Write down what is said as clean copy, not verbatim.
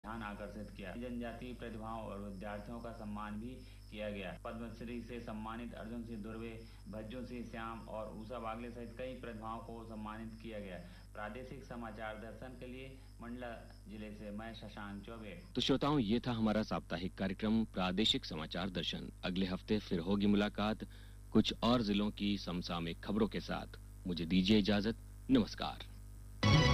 ध्यान आकर्षित किया। जनजातीय प्रतिभाओं और विद्यार्थियों का सम्मान भी किया गया। पद्मश्री से सम्मानित अर्जुन सिंह धुर्वे, भज्जू सिंह श्याम और उषा बागले सहित कई प्रतिभाओं को सम्मानित किया गया। प्रादेशिक समाचार दर्शन के लिए मंडला जिले से मैं शशांक चौबे। तो श्रोताओं, ये था हमारा साप्ताहिक कार्यक्रम प्रादेशिक समाचार दर्शन। अगले हफ्ते फिर होगी मुलाकात कुछ और जिलों की समसामयिक खबरों के साथ। मुझे दीजिए इजाजत। नमस्कार।